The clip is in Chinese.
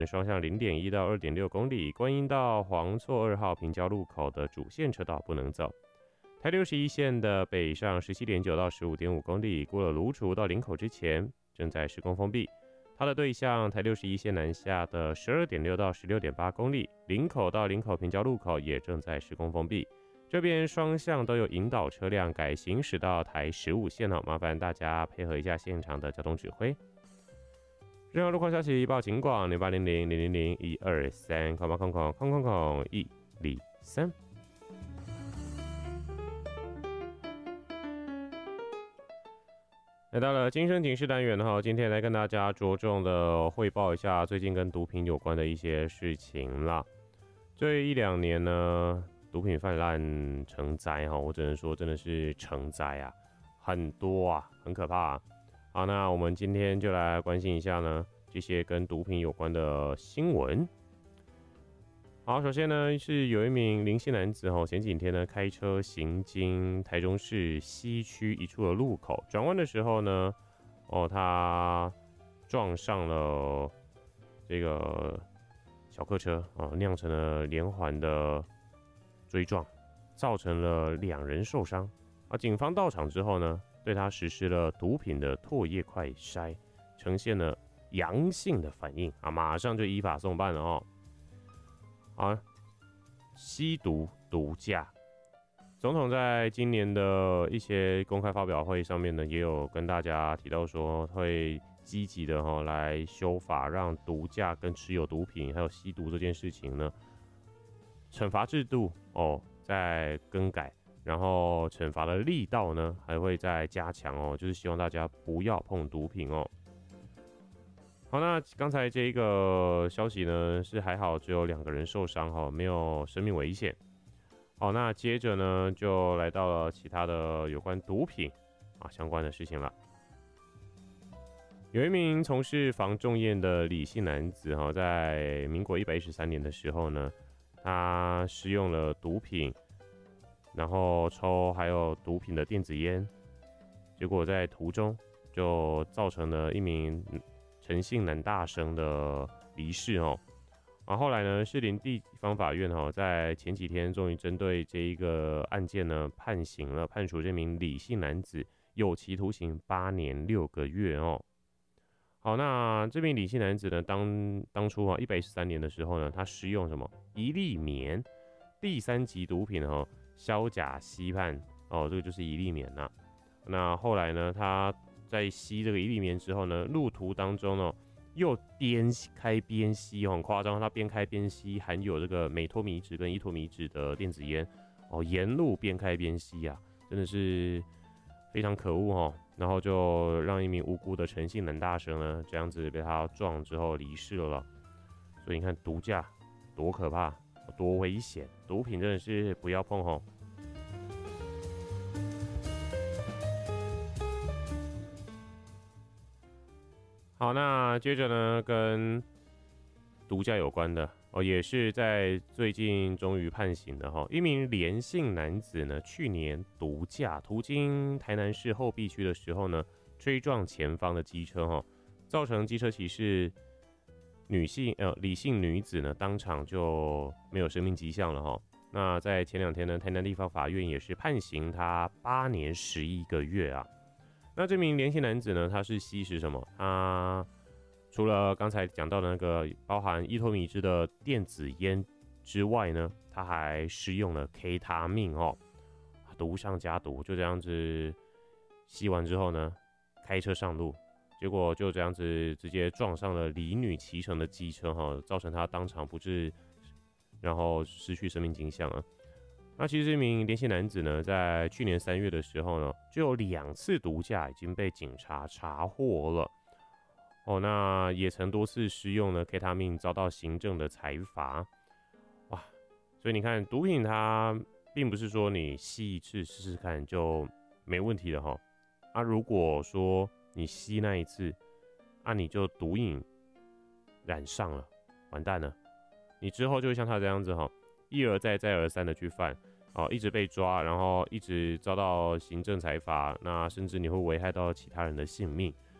双向0.1到2.6公里，观音到黄错2号平交路口的主线车道不能走。台61线的北上17.9到15.5公里，过了芦竹到林口之前正在施工封闭。它的对向台61线南下的12.6到16.8公里，林口到林口平交路口也正在施工封闭。这边双向都有引导车辆改行驶到台15线哦，麻烦大家配合一下现场的交通指挥。任何路况消息报警广08000001230800000123。来到了今生警示单元哈，今天来跟大家着重的汇报一下最近跟毒品有关的一些事情啦。这1-2年呢，毒品泛滥成灾哈，我只能说真的是成灾啊，很多啊，很可怕啊。好，那我们今天就来关心一下呢这些跟毒品有关的新闻。好，首先呢是有一名林姓男子前几天呢开车行经台中市西区一处的路口，转弯的时候呢，他撞上了这个小客车酿成了连环的追撞，造成了2人受伤。警方到场之后呢，对他实施了毒品的唾液快筛，呈现了阳性的反应马上就依法送办了哦。吸毒毒驾，总统在今年的一些公开发表会上面呢，也有跟大家提到说，会积极的来修法，让毒驾跟持有毒品还有吸毒这件事情呢，惩罚制度在更改，然后惩罚的力道呢还会再加强就是希望大家不要碰毒品哦。好，那刚才这一个消息呢是还好，只有2个人受伤没有生命危险。好，那接着呢就来到了其他的有关毒品相关的事情了。有一名从事防仲验的李姓男子在民国113年的时候呢，他施用了毒品，然后抽还有毒品的电子烟，结果在途中就造成了一名陈姓男大生的离世后来呢，士林地方法院在前几天终于针对这一个案件呢判处这名李姓男子有期徒刑8年6个月哦。好，那这名李姓男子呢，当初113年的时候呢，他施用什么一粒棉第3级毒品硝甲西泮这个就是一粒棉呐。那后来呢，他在吸这个一粒棉之后呢，路途当中又边开边吸很夸张，他边开边吸含有这个美托米酯跟伊托米酯的电子烟沿路边开边吸真的是非常可恶然后就让一名无辜的陈姓男大生呢这样子被他撞之后离世了。所以你看毒驾多可怕，多危险，毒品真的是不要碰好，那接着呢，跟毒驾有关的也是在最近终于判刑的一名连姓男子呢，去年毒驾途经台南市后壁区的时候呢，追撞前方的机车造成机车骑士李姓女子呢当场就没有生命迹象了那在前2天呢，台南地方法院也是判刑他8年11个月啊。那这名连姓男子呢，他是吸食什么？他除了刚才讲到的那个包含伊托米酯的电子烟之外呢，他还施用了 K 他命毒上加毒，就这样子吸完之后呢，开车上路，结果就这样子直接撞上了李女骑乘的机车造成他当场不治，然后失去生命迹象啊。那其实这名连姓男子呢，在去年3月的时候呢，就有2次毒驾已经被警察查获了那也曾多次施用了 K 他命，遭到行政的裁罚哇。所以你看，毒品它并不是说你吸一次试试看就没问题的如果说你吸那一次你就毒瘾染上了，完蛋了，你之后就会像他这样子一而再再而三的去犯一直被抓，然后一直遭到行政裁罚，那甚至你会危害到其他人的性命